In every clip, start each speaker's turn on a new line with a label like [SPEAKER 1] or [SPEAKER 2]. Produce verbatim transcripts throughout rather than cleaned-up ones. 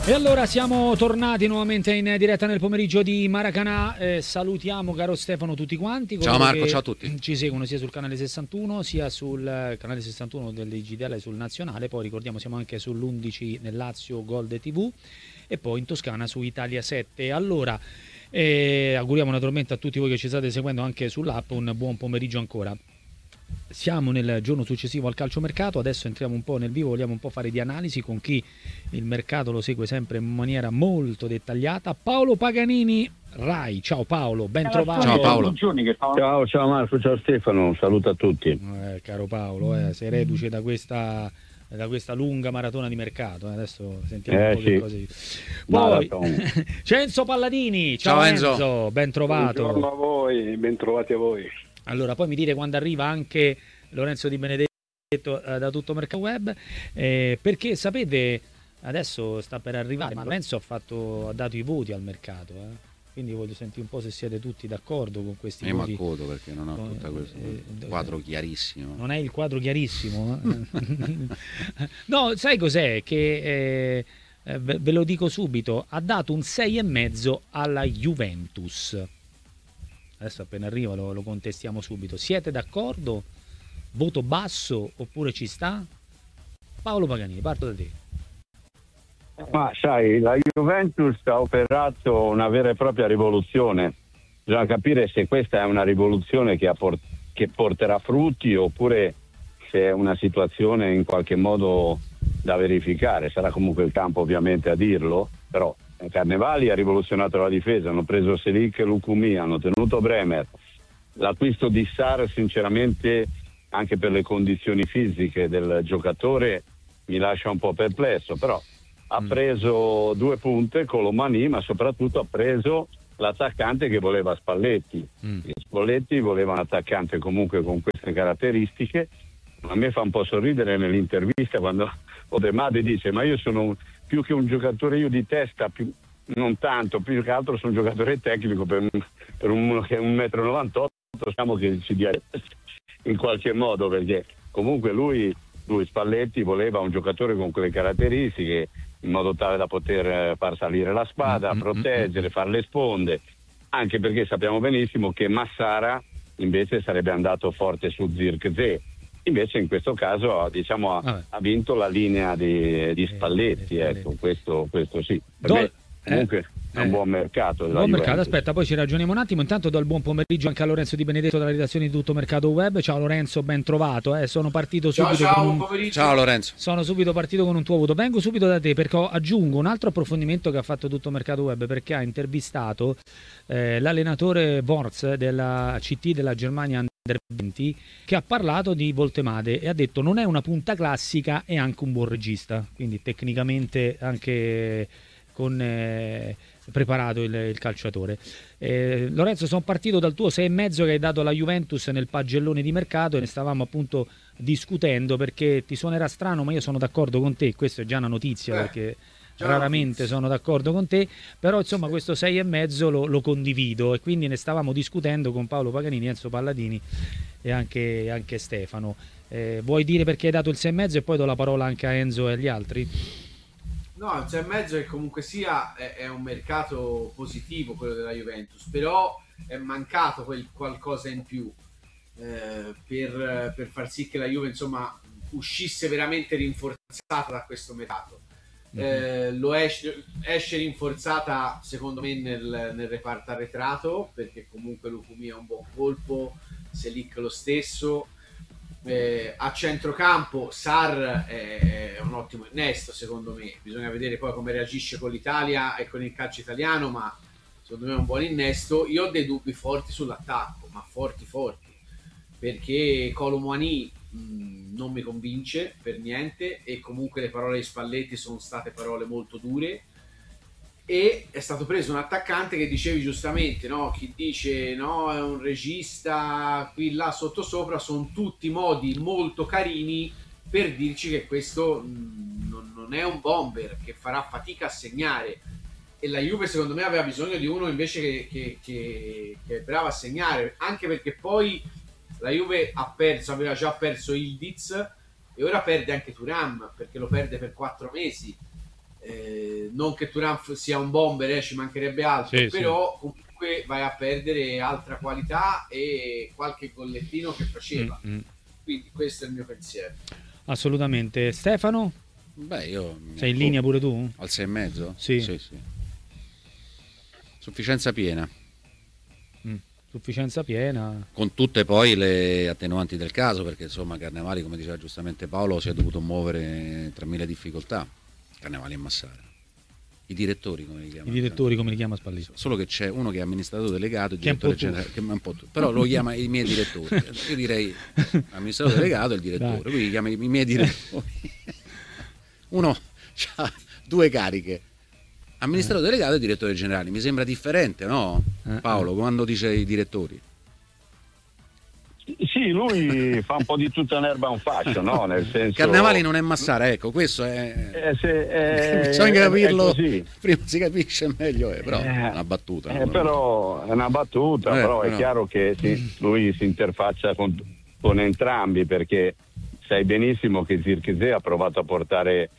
[SPEAKER 1] E allora siamo tornati nuovamente in diretta nel pomeriggio di Maracanã. Eh, salutiamo, caro Stefano, tutti quanti.
[SPEAKER 2] Ciao Marco, ciao a tutti.
[SPEAKER 1] Ci seguono sia sul canale sessantuno sia sul canale sessantuno del Digitale sul Nazionale. Poi ricordiamo siamo anche sull'undici nel Lazio Gold tivù e poi in Toscana su Italia sette. Allora eh, auguriamo naturalmente a tutti voi che ci state seguendo anche sull'app un buon pomeriggio ancora. Siamo nel giorno successivo al calciomercato, adesso entriamo un po' nel vivo, vogliamo un po' fare di analisi con chi il mercato lo segue sempre in maniera molto dettagliata. Paolo Paganini, Rai. Ciao Paolo, ben trovato.
[SPEAKER 2] Ciao Paolo.
[SPEAKER 3] Ciao, ciao Marco, ciao Stefano, un saluto a tutti.
[SPEAKER 1] Eh, caro Paolo, eh, sei reduce da questa, da questa lunga maratona di mercato, eh. Adesso sentiamo
[SPEAKER 3] eh,
[SPEAKER 1] un po'
[SPEAKER 3] sì.
[SPEAKER 1] che cose. Poi c'è Enzo Palladini, ciao, ciao Enzo. Enzo, ben trovato.
[SPEAKER 4] Buongiorno a voi, ben trovati a voi.
[SPEAKER 1] Allora, poi mi dite quando arriva anche Lorenzo Di Benedetto eh, da Tutto Mercato Web, eh, perché sapete, adesso sta per arrivare, ma Lorenzo ha, fatto, ha dato i voti al mercato, eh? Quindi voglio sentire un po' se siete tutti d'accordo con questi
[SPEAKER 2] Io
[SPEAKER 1] voti.
[SPEAKER 2] Io mi accodo perché non ho
[SPEAKER 1] con,
[SPEAKER 2] tutto questo eh, quadro chiarissimo.
[SPEAKER 1] Non è il quadro chiarissimo? Eh? No, sai cos'è? Che eh, ve, ve lo dico subito, ha dato un sei e mezzo alla Juventus. Adesso appena arriva lo, lo contestiamo subito. Siete d'accordo? Voto basso oppure ci sta? Paolo Paganini, parto da te.
[SPEAKER 3] Ma sai, la Juventus ha operato una vera e propria rivoluzione. Bisogna capire se questa è una rivoluzione che, apport- che porterà frutti oppure se è una situazione in qualche modo da verificare. Sarà comunque il campo ovviamente a dirlo, però Carnevali ha rivoluzionato la difesa, hanno preso Selic e Lukumi, hanno tenuto Bremer. L'acquisto di Sarr sinceramente anche per le condizioni fisiche del giocatore mi lascia un po' perplesso, però ha preso due punte con Colomani, ma soprattutto ha preso l'attaccante che voleva Spalletti. mm. Spalletti voleva un attaccante comunque con queste caratteristiche. A me fa un po' sorridere nell'intervista quando Odemade dice ma io sono un più che un giocatore io di testa, più, non tanto, più che altro sono un giocatore tecnico per, per uno che è un metro e novantotto, diciamo che ci dia in qualche modo, perché comunque lui, lui Spalletti voleva un giocatore con quelle caratteristiche in modo tale da poter far salire la spada, mm-hmm. proteggere, fare le sponde, anche perché sappiamo benissimo che Massara invece sarebbe andato forte su Zirkzee. Invece in questo caso diciamo ha, ha vinto la linea di, di Spalletti, eh, ecco, questo, questo sì. Per
[SPEAKER 1] Do,
[SPEAKER 3] me comunque
[SPEAKER 1] eh,
[SPEAKER 3] è un buon mercato.
[SPEAKER 1] Buon mercato, aspetta, poi ci ragioniamo un attimo. Intanto do il buon pomeriggio anche a Lorenzo Di Benedetto dalla redazione di Tutto Mercato Web. Ciao Lorenzo, ben trovato. Eh. Sono partito subito.
[SPEAKER 2] Ciao, ciao,
[SPEAKER 1] con un...
[SPEAKER 2] buon pomeriggio. Ciao Lorenzo.
[SPEAKER 1] Sono subito partito con un tuo voto. Vengo subito da te perché aggiungo un altro approfondimento che ha fatto Tutto Mercato Web, perché ha intervistato eh, l'allenatore Worz della C T della Germania venti, che ha parlato di Voltemade e ha detto non è una punta classica, è anche un buon regista, quindi tecnicamente anche con eh, preparato il, il calciatore. eh, Lorenzo, sono partito dal tuo sei e mezzo che hai dato alla Juventus nel pagellone di mercato e ne stavamo appunto discutendo, perché ti suonerà strano ma io sono d'accordo con te, questo è già una notizia, eh. perché raramente sono d'accordo con te, però insomma questo sei e mezzo lo, lo condivido e quindi ne stavamo discutendo con Paolo Paganini, Enzo Palladini e anche, anche Stefano. Eh, vuoi dire perché hai dato il sei e mezzo e poi do la parola anche a Enzo e agli altri?
[SPEAKER 5] No, il sei e mezzo che comunque sia è, è un mercato positivo quello della Juventus, però è mancato quel qualcosa in più eh, per, per far sì che la Juve insomma uscisse veramente rinforzata da questo mercato. Eh, lo esce, esce rinforzata secondo me nel, nel reparto arretrato, perché comunque Lukumi è un buon colpo, Selic lo stesso, eh, a centrocampo Sarr è, è un ottimo innesto secondo me, bisogna vedere poi come reagisce con l'Italia e con il calcio italiano, ma secondo me è un buon innesto. Io ho dei dubbi forti sull'attacco, ma forti forti, perché Colomani mh, non mi convince per niente e comunque le parole di Spalletti sono state parole molto dure e è stato preso un attaccante che dicevi giustamente, no? Chi dice no è un regista qui là sotto sopra, sono tutti modi molto carini per dirci che questo mh, non, non è un bomber, che farà fatica a segnare, e la Juve secondo me aveva bisogno di uno invece che, che, che, che è bravo a segnare, anche perché poi la Juve ha perso, aveva già perso Ildiz e ora perde anche Thuram, perché lo perde per quattro mesi. eh, non che Thuram sia un bomber, eh, ci mancherebbe altro,
[SPEAKER 1] sì,
[SPEAKER 5] però sì. Comunque vai a perdere altra qualità e qualche gollettino che faceva. Mm-hmm. Quindi questo è il mio pensiero.
[SPEAKER 1] Assolutamente. Stefano?
[SPEAKER 2] Beh, io
[SPEAKER 1] sei in linea pure tu?
[SPEAKER 2] Al sei e mezzo?
[SPEAKER 1] Sì.
[SPEAKER 2] Sì, sì. Sufficienza piena.
[SPEAKER 1] Mm. Sufficienza piena.
[SPEAKER 2] Con tutte poi le attenuanti del caso, perché insomma Carnevali, come diceva giustamente Paolo, si è dovuto muovere tra mille difficoltà. Carnevali e Massara. I direttori, come li chiama?
[SPEAKER 1] I direttori, come li chiama Spalletti?
[SPEAKER 2] Solo che c'è uno che è amministratore delegato, il direttore generale, che è un po' tu, però lo chiama i miei direttori. Io direi amministratore delegato e il direttore, Dai. Quindi chiama i miei direttori. Uno ha due cariche, amministratore eh. delegato e direttore generale. Mi sembra differente, no? Eh. Paolo, quando dice i direttori?
[SPEAKER 3] Sì, lui fa un po' di tutta un'erba un fascio, no? Nel senso...
[SPEAKER 2] Carnevali non è Massara, ecco, questo è...
[SPEAKER 3] Eh, se, eh,
[SPEAKER 2] bisogna capirlo, prima si capisce meglio, è, però
[SPEAKER 3] eh,
[SPEAKER 2] è una battuta.
[SPEAKER 3] Eh, però è una battuta, eh, però è no. chiaro che sì, lui si interfaccia con, con entrambi, perché sai benissimo che Zirkzee ha provato a portare...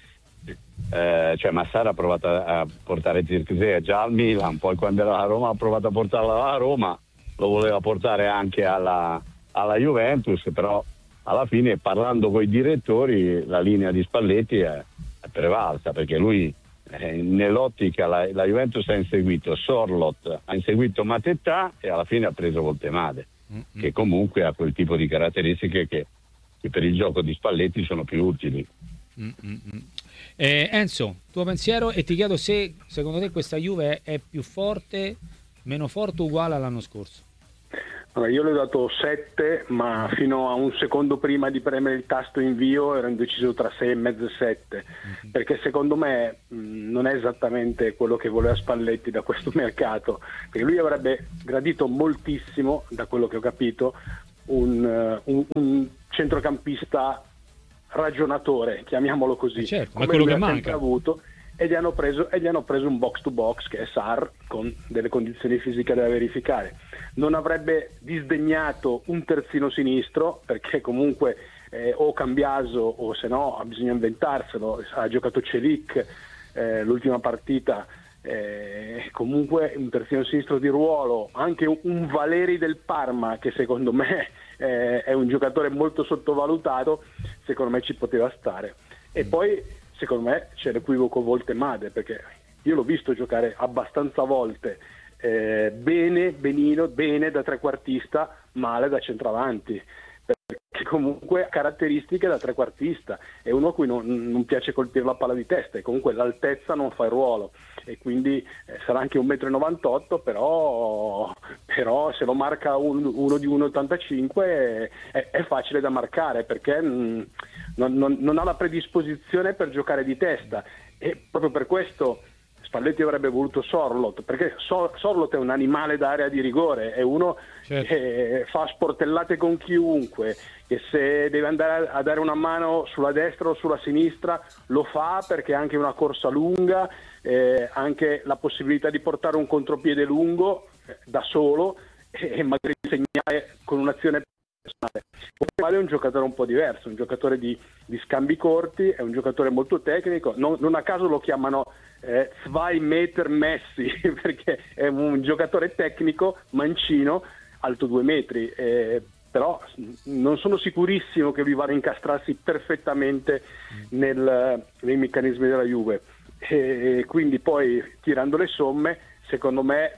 [SPEAKER 3] Eh, cioè Massara ha provato a portare Zirkzee già al Milan, poi quando era a Roma ha provato a portarlo alla Roma, lo voleva portare anche alla... alla Juventus, però alla fine, parlando con i direttori, la linea di Spalletti è, è prevalsa, perché lui eh, nell'ottica la, la Juventus ha inseguito Sorloth, ha inseguito Matetta e alla fine ha preso Voltemade, mm-hmm. che comunque ha quel tipo di caratteristiche che, che per il gioco di Spalletti sono più utili.
[SPEAKER 1] Mm-hmm. eh, Enzo, tuo pensiero, e ti chiedo se secondo te questa Juve è più forte, meno forte o uguale all'anno scorso?
[SPEAKER 4] Allora, io le ho dato sette, ma fino a un secondo prima di premere il tasto invio ero indeciso tra sei e mezzo e sette, mm-hmm. perché secondo me mh, non è esattamente quello che voleva Spalletti da questo mercato, perché lui avrebbe gradito moltissimo, da quello che ho capito, un, un, un centrocampista ragionatore, chiamiamolo così,
[SPEAKER 1] eh certo,
[SPEAKER 4] come
[SPEAKER 1] ma quello
[SPEAKER 4] lui
[SPEAKER 1] che
[SPEAKER 4] ha
[SPEAKER 1] manca.
[SPEAKER 4] sempre avuto. E gli hanno preso e gli hanno preso un box to box che è Sarr, con delle condizioni fisiche da verificare. Non avrebbe disdegnato un terzino sinistro, perché comunque eh, o Cambiaso o se no bisogna inventarselo. Ha giocato Celic eh, l'ultima partita, eh, comunque un terzino sinistro di ruolo, anche un, un Valeri del Parma, che secondo me eh, è un giocatore molto sottovalutato, secondo me ci poteva stare. E poi secondo me c'è l'equivoco Voltemade, perché io l'ho visto giocare abbastanza volte eh, bene, benino, bene da trequartista, male da centravanti, perché comunque ha caratteristiche da trequartista, è uno a cui non, non piace colpire la palla di testa, e comunque l'altezza non fa il ruolo, e quindi eh, sarà anche un metro e novantotto, però, però se lo marca un, uno di uno e ottantacinque è, è facile da marcare, perché mh, non, non, non ha la predisposizione per giocare di testa, e proprio per questo Spalletti avrebbe voluto Sorloth, perché so- Sorloth è un animale d'area di rigore, è uno certo. che fa sportellate con chiunque, che se deve andare a dare una mano sulla destra o sulla sinistra lo fa, perché ha anche una corsa lunga, eh, anche la possibilità di portare un contropiede lungo eh, da solo e, e magari segnare con un'azione personale. È un giocatore un po' diverso, un giocatore di, di scambi corti, è un giocatore molto tecnico, non, non a caso lo chiamano eh, zwei Meter Messi, perché è un giocatore tecnico, mancino, alto due metri, eh, però non sono sicurissimo che lui vada a incastrarsi perfettamente nel, nei meccanismi della Juve, e quindi poi tirando le somme, secondo me,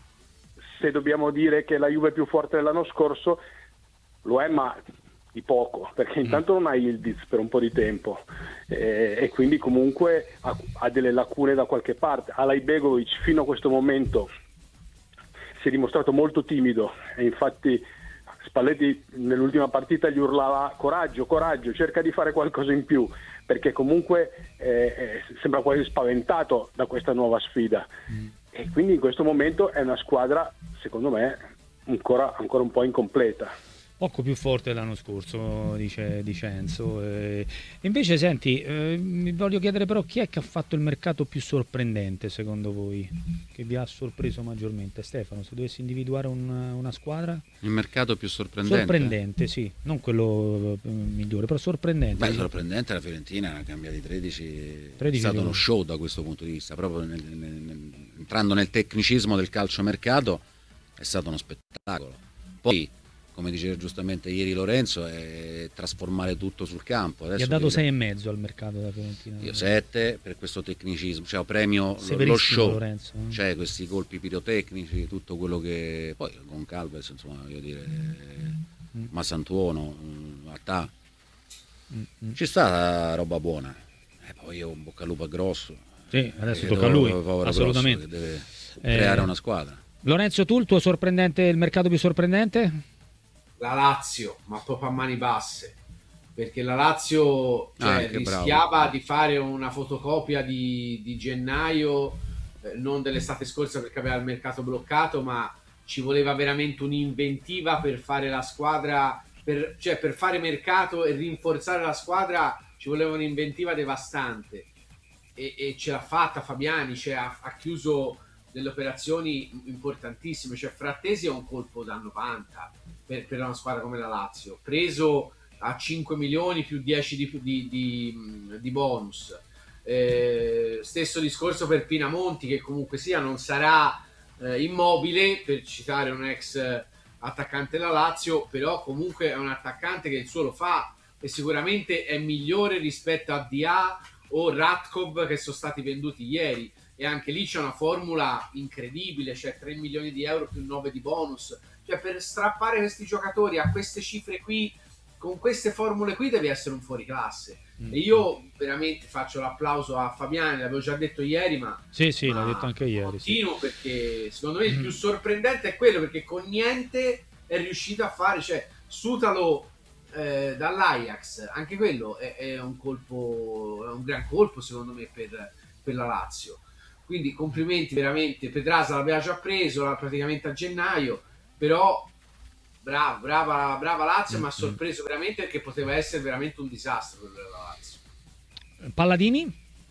[SPEAKER 4] se dobbiamo dire che la Juve è più forte dell'anno scorso, lo è, ma di poco, perché intanto non ha Yildiz per un po' di tempo, eh, e quindi comunque ha, ha delle lacune da qualche parte. Alajbegovic fino a questo momento si è dimostrato molto timido, e infatti Spalletti nell'ultima partita gli urlava coraggio, coraggio, cerca di fare qualcosa in più, perché comunque eh, eh, sembra quasi spaventato da questa nuova sfida, mm. e quindi in questo momento è una squadra, secondo me, ancora, ancora un po' incompleta.
[SPEAKER 1] Poco più forte dell'anno scorso, dice, dice Enzo. E invece, senti, eh, mi voglio chiedere però chi è che ha fatto il mercato più sorprendente secondo voi? Che vi ha sorpreso maggiormente? Stefano, se dovessi individuare un, una squadra?
[SPEAKER 2] Il mercato più sorprendente?
[SPEAKER 1] Sorprendente, sì, non quello eh, migliore, però sorprendente.
[SPEAKER 2] Beh, sorprendente la Fiorentina, una cambia di tredici,
[SPEAKER 1] tredici
[SPEAKER 2] è stato uno show da questo punto di vista, proprio nel, nel, nel, entrando nel tecnicismo del calciomercato è stato uno spettacolo. Poi, come diceva giustamente ieri Lorenzo, è trasformare tutto sul campo. Adesso
[SPEAKER 1] gli ha dato
[SPEAKER 2] sei
[SPEAKER 1] e mezzo al mercato della Fiorentina.
[SPEAKER 2] Io sette per questo tecnicismo, cioè premio lo show,
[SPEAKER 1] Lorenzo, eh?
[SPEAKER 2] Cioè questi colpi pirotecnici, tutto quello che poi con Calves, insomma, voglio dire, mm. Massantuono, Attà, mm. ci sta roba buona. E poi io un bocca al lupo a Grosso.
[SPEAKER 1] Sì, adesso tocca a lui, assolutamente.
[SPEAKER 2] Grosso, che deve creare eh, una squadra.
[SPEAKER 1] Lorenzo, tu il tuo sorprendente, il mercato più sorprendente?
[SPEAKER 5] La Lazio, ma proprio a mani basse, perché la Lazio cioè, ah, rischiava bravo. di fare una fotocopia di, di gennaio, eh, non dell'estate scorsa perché aveva il mercato bloccato, ma ci voleva veramente un'inventiva per fare la squadra, per, cioè per fare mercato e rinforzare la squadra ci voleva un'inventiva devastante e, e ce l'ha fatta Fabiani, cioè, ha, ha chiuso delle operazioni importantissime, cioè Frattesi è un colpo da novanta per, per una squadra come la Lazio, preso a cinque milioni più dieci di, di, di, di bonus, eh, stesso discorso per Pinamonti, che comunque sia non sarà eh, Immobile, per citare un ex attaccante della Lazio, però comunque è un attaccante che il suo lo fa e sicuramente è migliore rispetto a Dia o Ratkov che sono stati venduti ieri. E anche lì c'è una formula incredibile, cioè tre milioni di euro più nove di bonus, cioè per strappare questi giocatori a queste cifre qui, con queste formule qui devi essere un fuoriclasse. Mm. E io veramente faccio l'applauso a Fabiani, l'avevo già detto ieri, ma
[SPEAKER 1] sì sì l'ho detto anche ieri,
[SPEAKER 5] continuo
[SPEAKER 1] sì.
[SPEAKER 5] Perché secondo me il più sorprendente è quello, perché con niente è riuscito a fare, cioè Sutalo eh, dall'Ajax, anche quello è, è un colpo, è un gran colpo secondo me per, per la Lazio. Quindi complimenti veramente, Pedrasa l'aveva già preso praticamente a gennaio, però bravo, brava, brava Lazio, mm-hmm. mi ha sorpreso veramente perché poteva essere veramente un disastro per la Lazio.
[SPEAKER 1] Palladini?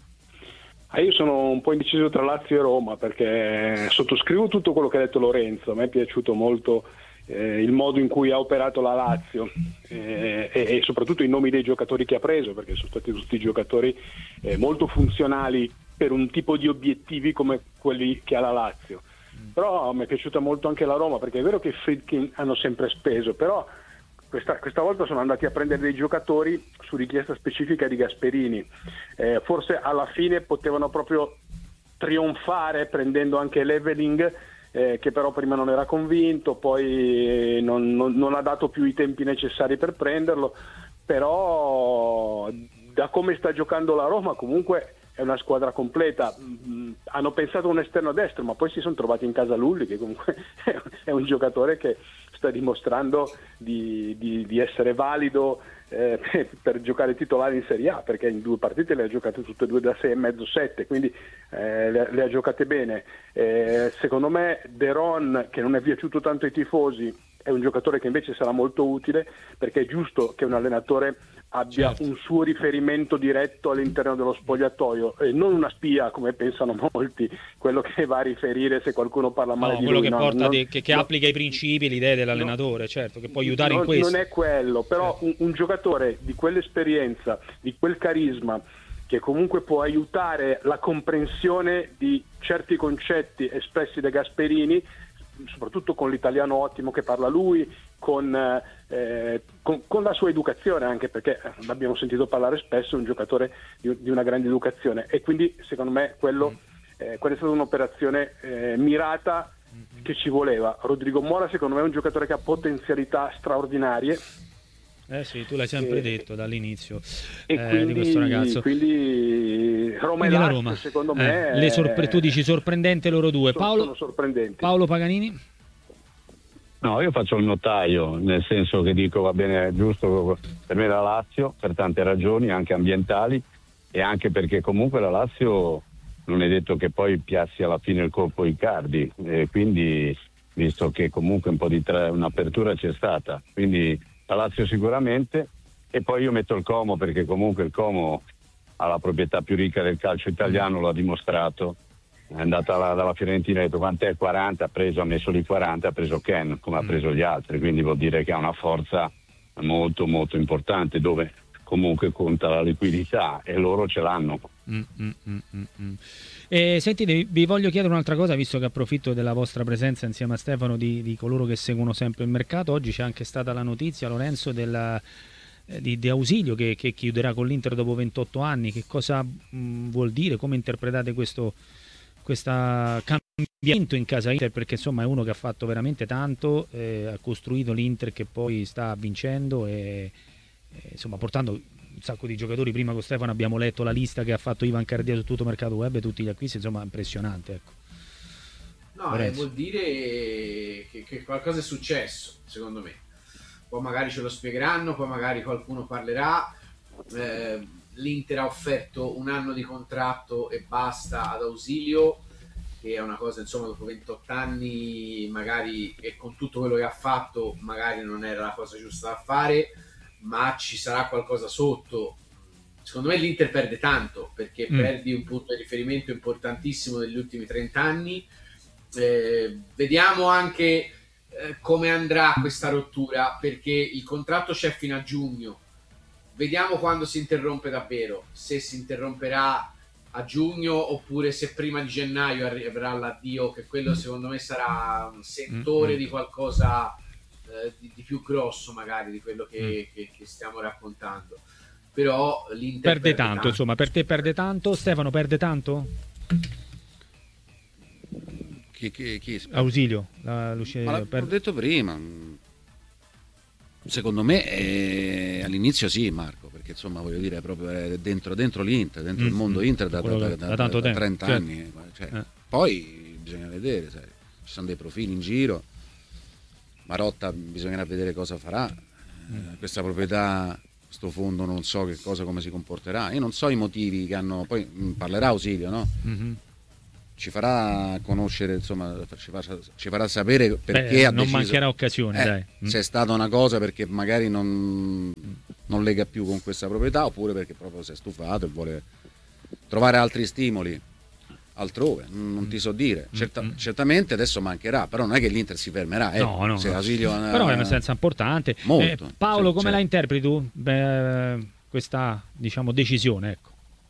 [SPEAKER 4] Ah, io sono un po' indeciso tra Lazio e Roma perché sottoscrivo tutto quello che ha detto Lorenzo, a me è piaciuto molto eh, il modo in cui ha operato la Lazio eh, e, e soprattutto i nomi dei giocatori che ha preso, perché sono stati tutti giocatori eh, molto funzionali per un tipo di obiettivi come quelli che ha la Lazio. Però mi è piaciuta molto anche la Roma, perché è vero che i Friedkin hanno sempre speso, però questa, questa volta sono andati a prendere dei giocatori su richiesta specifica di Gasperini. Eh, forse alla fine potevano proprio trionfare prendendo anche Leveling, eh, che però prima non era convinto, poi non, non, non ha dato più i tempi necessari per prenderlo, però da come sta giocando la Roma comunque è una squadra completa. Mm, hanno pensato a un esterno destro, ma poi si sono trovati in casa Lulli, che comunque è un giocatore che sta dimostrando di, di, di essere valido eh, per giocare titolare in Serie A, perché in due partite le ha giocate tutte e due da sei e mezzo sette, quindi eh, le, le ha giocate bene. Eh, secondo me De Ron, che non è piaciuto tanto ai tifosi, è un giocatore che invece sarà molto utile, perché è giusto che un allenatore abbia certo. un suo riferimento diretto all'interno dello spogliatoio e non una spia come pensano molti, quello che va a riferire se qualcuno parla male
[SPEAKER 1] no,
[SPEAKER 5] di
[SPEAKER 1] quello
[SPEAKER 5] lui.
[SPEAKER 1] Che,
[SPEAKER 5] no,
[SPEAKER 1] porta
[SPEAKER 5] non,
[SPEAKER 1] di, che, che
[SPEAKER 5] no,
[SPEAKER 1] applica i principi, le idee dell'allenatore, no, certo, che può aiutare
[SPEAKER 5] non,
[SPEAKER 1] in questo.
[SPEAKER 5] Non è quello, però certo. un, un giocatore di quell'esperienza, di quel carisma, che comunque può aiutare la comprensione di certi concetti espressi da Gasperini, soprattutto con l'italiano ottimo che parla lui, con, eh, con, con la sua educazione, anche perché l'abbiamo sentito parlare spesso, è un giocatore di, di una grande educazione, e quindi secondo me quello, eh, quella è stata un'operazione eh, mirata che ci voleva. Rodrigo Mora secondo me è un giocatore che ha potenzialità straordinarie.
[SPEAKER 1] Eh sì, tu l'hai sempre e, detto dall'inizio
[SPEAKER 5] e
[SPEAKER 1] eh,
[SPEAKER 5] quindi,
[SPEAKER 1] di questo ragazzo.
[SPEAKER 5] Quindi Roma
[SPEAKER 1] quindi
[SPEAKER 5] e Lazio,
[SPEAKER 1] Roma.
[SPEAKER 5] secondo
[SPEAKER 1] eh,
[SPEAKER 5] me
[SPEAKER 1] le sorpre- tu dici sorprendente loro due.
[SPEAKER 5] Sono,
[SPEAKER 1] Paolo,
[SPEAKER 5] sono sorprendenti.
[SPEAKER 1] Paolo Paganini?
[SPEAKER 3] No, io faccio il notaio, nel senso che dico va bene, è giusto per me la Lazio per tante ragioni anche ambientali, e anche perché comunque la Lazio non è detto che poi piazzi alla fine il colpo Icardi, e quindi visto che comunque un po' di tra- un'apertura c'è stata, quindi la Lazio sicuramente, e poi io metto il Como perché comunque il Como ha la proprietà più ricca del calcio italiano, l'ha dimostrato, è andata alla, dalla Fiorentina, ha detto quant'è, quaranta, ha preso, ha messo lì quaranta, ha preso Ken come ha preso gli altri, quindi vuol dire che ha una forza molto molto importante dove comunque conta la liquidità e loro ce l'hanno.
[SPEAKER 1] Mm, mm, mm, mm, mm. E sentite, vi voglio chiedere un'altra cosa, visto che approfitto della vostra presenza insieme a Stefano, di, di coloro che seguono sempre il mercato. Oggi c'è anche stata la notizia, Lorenzo, della, eh, di, di Ausilio che, che chiuderà con l'Inter dopo ventotto anni. Che cosa mh, vuol dire? Come interpretate questo questa cambiamento in casa Inter? Perché insomma è uno che ha fatto veramente tanto, eh, ha costruito l'Inter che poi sta vincendo e, e insomma portando un sacco di giocatori. Prima con Stefano abbiamo letto la lista che ha fatto Ivan Cardia su tutto mercato web e tutti gli acquisti, insomma impressionante, ecco.
[SPEAKER 5] No, eh, vuol dire che, che qualcosa è successo, secondo me. Poi magari ce lo spiegheranno, poi magari qualcuno parlerà. Eh, L'Inter ha offerto un anno di contratto e basta ad Ausilio, che è una cosa, insomma, dopo ventotto anni magari, e con tutto quello che ha fatto magari non era la cosa giusta da fare, ma ci sarà qualcosa sotto. Secondo me l'Inter perde tanto, perché mm. perdi un punto di riferimento importantissimo degli ultimi trenta anni. Eh, vediamo anche eh, come andrà questa rottura, perché il contratto c'è fino a giugno. Vediamo quando si interrompe davvero, se si interromperà a giugno oppure se prima di gennaio arriverà l'addio, che quello secondo me sarà un sentore mm-hmm. di qualcosa eh, di, di più grosso magari di quello che, mm. che, che stiamo raccontando. Però l'Inter
[SPEAKER 1] perde, perde tanto, tanto, insomma, per te perde tanto. Stefano, perde tanto?
[SPEAKER 2] Chi, chi, chi
[SPEAKER 1] Ausilio, la,
[SPEAKER 2] Ma per... l'ho detto prima. Secondo me eh, all'inizio sì, Marco, perché insomma voglio dire proprio è dentro, dentro l'Inter, dentro mm-hmm. il mondo Inter da, da, da, da, da, da trenta certo. anni. Cioè, eh. Poi bisogna vedere, sai, ci sono dei profili in giro. Marotta bisognerà vedere cosa farà. Mm. Eh, questa proprietà, questo fondo non so che cosa, come si comporterà. Io non so i motivi che hanno. Poi mh, parlerà Ausilio, no? Mm-hmm. Ci farà conoscere, insomma, ci farà, ci farà sapere perché Beh, ha
[SPEAKER 1] non
[SPEAKER 2] deciso,
[SPEAKER 1] mancherà occasione,
[SPEAKER 2] eh,
[SPEAKER 1] dai.
[SPEAKER 2] Se è stata una cosa perché magari non, non lega più con questa proprietà, oppure perché proprio si è stufato e vuole trovare altri stimoli altrove, non ti so dire. Certa, mm-hmm. Certamente adesso mancherà, però non è che l'Inter si fermerà, eh.
[SPEAKER 1] no, no,
[SPEAKER 2] se
[SPEAKER 1] no.
[SPEAKER 2] Ausilio,
[SPEAKER 1] però è una senza importante.
[SPEAKER 2] Molto,
[SPEAKER 1] eh, Paolo,
[SPEAKER 2] sì,
[SPEAKER 1] come
[SPEAKER 2] certo.
[SPEAKER 1] la interpreti tu Beh, questa, diciamo, decisione, ecco?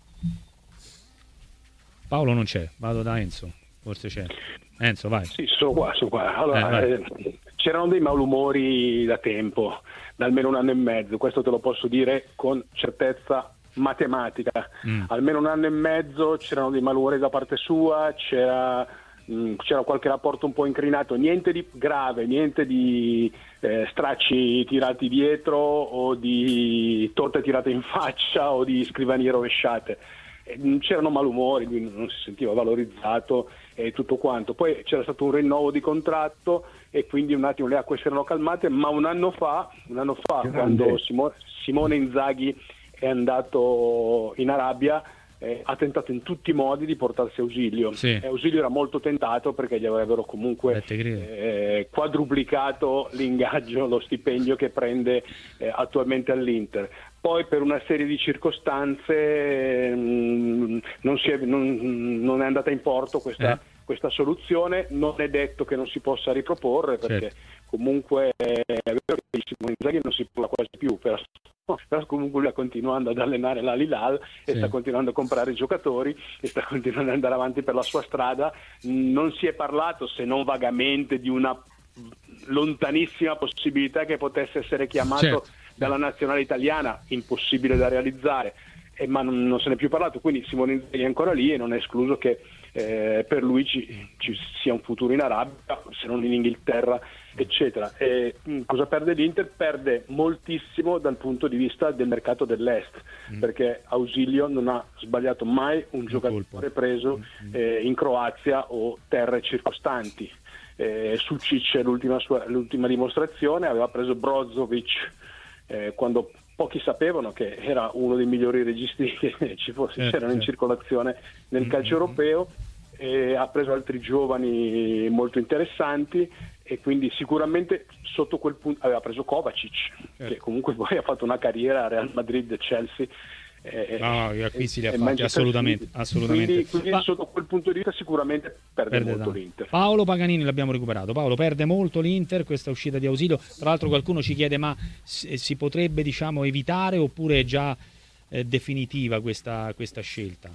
[SPEAKER 1] Paolo non c'è, vado da Enzo, forse c'è. Enzo, vai.
[SPEAKER 4] Sì, sono qua, sono qua. Allora, eh, eh, c'erano dei malumori da tempo, da almeno un anno e mezzo, questo te lo posso dire con certezza matematica. Mm. Almeno un anno e mezzo c'erano dei malumori da parte sua, c'era, mh, c'era qualche rapporto un po' incrinato, niente di grave, niente di eh, stracci tirati dietro o di torte tirate in faccia o di scrivanie rovesciate. C'erano malumori, lui non si sentiva valorizzato e tutto quanto. Poi c'era stato un rinnovo di contratto e quindi un attimo le acque si erano calmate, ma un anno fa, un anno fa quando Simone, Simone Inzaghi è andato in Arabia, eh, ha tentato in tutti i modi di portarsi Ausilio.
[SPEAKER 1] Sì.
[SPEAKER 4] E Ausilio era molto tentato perché gli avrebbero comunque eh, quadruplicato l'ingaggio, lo stipendio che prende eh, attualmente all'Inter. Poi per una serie di circostanze mh, non, si è, non, non è andata in porto questa, eh. questa soluzione. Non è detto che non si possa riproporre, perché certo. comunque è vero che Simone Inzaghi non si parla quasi più, però, però comunque lui sta continuando ad allenare l'Al-Hilal e sì. sta continuando a comprare giocatori e sta continuando ad andare avanti per la sua strada. Non si è parlato, se non vagamente, di una lontanissima possibilità che potesse essere chiamato certo. dalla nazionale italiana, impossibile da realizzare, eh, ma non, non se ne è più parlato, quindi Simone Inzaghi è ancora lì e non è escluso che eh, per lui ci, ci sia un futuro in Arabia, se non in Inghilterra, eccetera. E, mh, cosa perde l'Inter? Perde moltissimo dal punto di vista del mercato dell'Est, mm. perché Ausilio non ha sbagliato mai un non giocatore colpo. preso mm. eh, in Croazia o terre circostanti. Eh, Sucic, l'ultima, sua, l'ultima dimostrazione, aveva preso Brozovic eh, quando pochi sapevano che era uno dei migliori registi che ci fosse, certo, c'erano certo. in circolazione nel calcio mm-hmm. europeo, e ha preso altri giovani molto interessanti, e quindi sicuramente sotto quel punto aveva preso Kovacic, certo, che comunque poi ha fatto una carriera a Real Madrid e Chelsea. Eh,
[SPEAKER 1] no, no, qui si li ha fatti assolutamente, assolutamente.
[SPEAKER 4] Quindi, quindi Ma... sotto quel punto di vista sicuramente perde, perde molto tanto. l'Inter.
[SPEAKER 1] Paolo Paganini l'abbiamo recuperato. Paolo, perde molto l'Inter questa uscita di Ausilio. Tra l'altro qualcuno ci chiede: ma si potrebbe, diciamo, evitare, oppure è già eh, definitiva questa, questa scelta?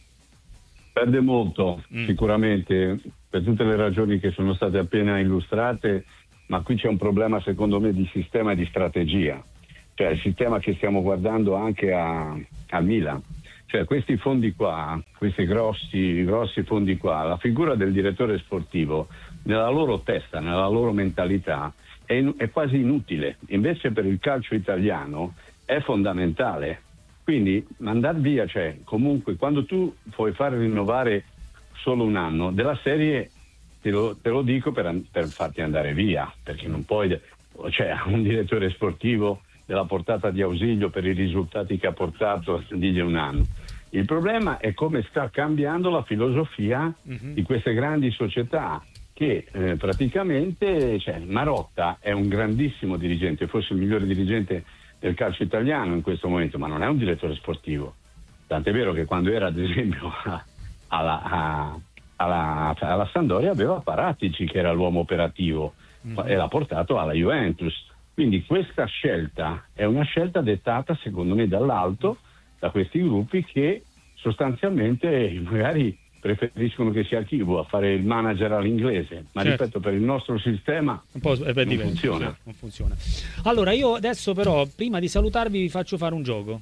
[SPEAKER 3] Perde molto, mm. sicuramente, per tutte le ragioni che sono state appena illustrate, ma qui c'è un problema secondo me di sistema e di strategia. Cioè il sistema che stiamo guardando anche a, a Milan, cioè questi fondi qua, questi grossi, grossi fondi qua, la figura del direttore sportivo nella loro testa, nella loro mentalità è, è quasi inutile, invece per il calcio italiano è fondamentale. Quindi mandar via, cioè comunque quando tu puoi fare rinnovare solo un anno della serie, te lo, te lo dico per, per farti andare via, perché non puoi, cioè un direttore sportivo della portata di Ausilio per i risultati che ha portato digli un anno. Il problema è come sta cambiando la filosofia uh-huh. di queste grandi società che eh, praticamente, cioè, Marotta è un grandissimo dirigente, forse il migliore dirigente del calcio italiano in questo momento, ma non è un direttore sportivo. Tant'è vero che quando era ad esempio alla, a, alla, alla Sampdoria aveva Paratici che era l'uomo operativo uh-huh. e l'ha portato alla Juventus. Quindi questa scelta è una scelta dettata secondo me dall'alto, da questi gruppi che sostanzialmente magari preferiscono che sia Chivo a fare il manager all'inglese, ma certo. ripeto, per il nostro sistema un po' è non, diverso, funziona.
[SPEAKER 1] Certo, non funziona. Allora io adesso però, prima di salutarvi, vi faccio fare un gioco.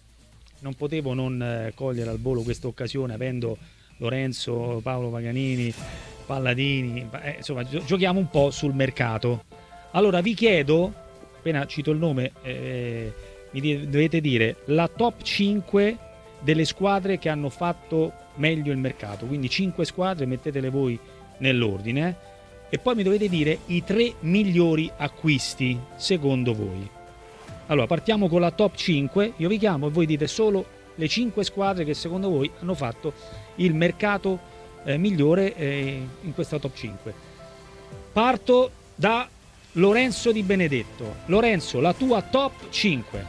[SPEAKER 1] Non potevo non eh, cogliere al volo questa occasione, avendo Lorenzo, Paolo Paganini, Palladini, eh, insomma gio- giochiamo un po' sul mercato. Allora vi chiedo, appena cito il nome, eh, mi di- dovete dire la top cinque delle squadre che hanno fatto meglio il mercato, quindi cinque squadre, mettetele voi nell'ordine, e poi mi dovete dire i tre migliori acquisti secondo voi. Allora partiamo con la top cinque, io vi chiamo e voi dite solo le cinque squadre che secondo voi hanno fatto il mercato eh, migliore eh, in questa top cinque. Parto da Lorenzo Di Benedetto. Lorenzo, la tua top cinque.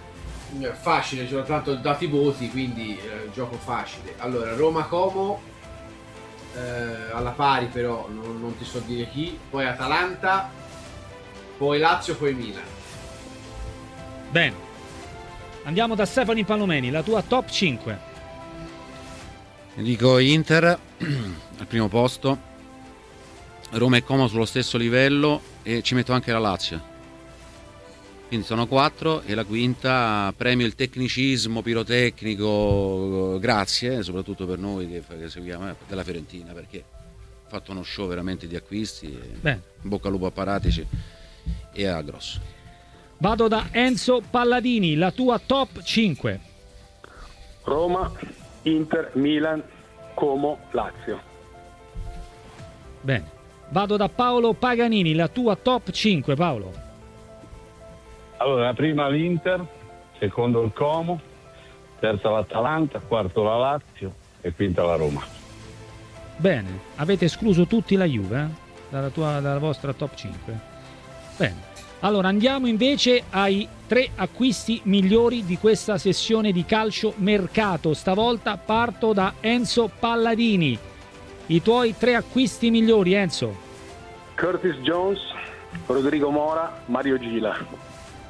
[SPEAKER 5] Facile, ci sono tanto dati voti, quindi eh, gioco facile. Allora, Roma Como, eh, alla pari però non, non ti so dire chi, poi Atalanta, poi Lazio, poi Milan.
[SPEAKER 1] Bene, andiamo da Stefano Palomeni, la tua top cinque.
[SPEAKER 2] Dico Inter al primo posto, Roma e Como sullo stesso livello e ci metto anche la Lazio. Quindi sono quattro e la quinta premio il tecnicismo pirotecnico, grazie soprattutto per noi che, che seguiamo, eh, della Fiorentina, perché ha fatto uno show veramente di acquisti. Beh. Bocca al lupo a Paratici e a Grosso.
[SPEAKER 1] Vado da Enzo Palladini, la tua top cinque.
[SPEAKER 4] Roma, Inter, Milan, Como, Lazio.
[SPEAKER 1] Bene. Vado da Paolo Paganini, la tua top cinque, Paolo.
[SPEAKER 3] Allora, prima l'Inter, secondo il Como, terza l'Atalanta, quarto la Lazio e quinta la Roma.
[SPEAKER 1] Bene, avete escluso tutti la Juve eh? dalla, tua, dalla vostra top cinque. Bene, allora andiamo invece ai tre acquisti migliori di questa sessione di calcio mercato. Stavolta parto da Enzo Palladini. I tuoi tre acquisti migliori, Enzo.
[SPEAKER 4] Curtis Jones, Rodrigo Mora, Mario Gila.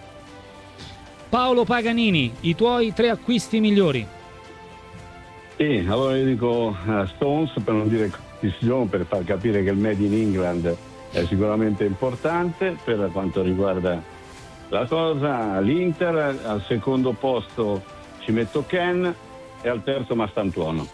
[SPEAKER 1] Paolo Paganini, i tuoi tre acquisti migliori.
[SPEAKER 3] Sì, allora io dico uh, Stones, per non dire Curtis Jones, per far capire che il Made in England è sicuramente importante per quanto riguarda la cosa. L'Inter, al secondo posto ci metto Ken e al terzo Mastantuono.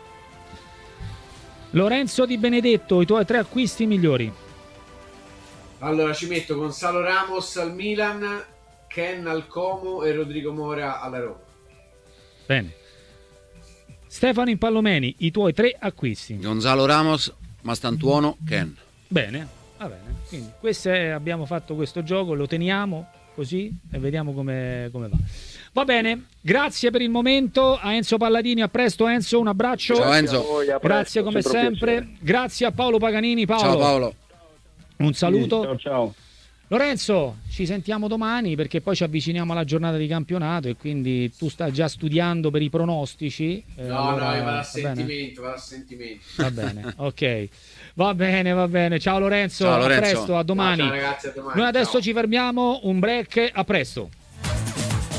[SPEAKER 1] Lorenzo Di Benedetto, i tuoi tre acquisti migliori.
[SPEAKER 5] Allora ci metto Gonzalo Ramos al Milan, Ken al Como e Rodrigo Mora alla Roma.
[SPEAKER 1] Bene. Stefano Impallomeni, i tuoi tre acquisti.
[SPEAKER 2] Gonzalo Ramos, Mastantuono, Ken.
[SPEAKER 1] Bene, va bene. Quindi questo è, abbiamo fatto questo gioco, lo teniamo così e vediamo come, come va. Va bene, grazie per il momento a Enzo Palladini, a presto Enzo, un abbraccio.
[SPEAKER 2] Ciao Enzo.
[SPEAKER 4] Voi, a presto,
[SPEAKER 1] Grazie come sempre,
[SPEAKER 4] piacere.
[SPEAKER 1] grazie a Paolo Paganini. Paolo.
[SPEAKER 2] Ciao Paolo.
[SPEAKER 1] Un saluto.
[SPEAKER 3] Ciao, ciao.
[SPEAKER 1] Lorenzo, ci sentiamo domani perché poi ci avviciniamo alla giornata di campionato e quindi tu stai già studiando per i pronostici. Eh,
[SPEAKER 5] No,
[SPEAKER 1] allora,
[SPEAKER 5] no, io vado a
[SPEAKER 1] va bene?
[SPEAKER 5] sentimento, vado a sentimento.
[SPEAKER 1] Va bene, ok. Va bene, va bene. Ciao Lorenzo,
[SPEAKER 2] Ciao,
[SPEAKER 1] a
[SPEAKER 2] Lorenzo.
[SPEAKER 1] presto, a domani.
[SPEAKER 5] Ciao, ragazzi, a domani.
[SPEAKER 1] Noi adesso
[SPEAKER 5] Ciao.
[SPEAKER 1] ci fermiamo, un break, a presto.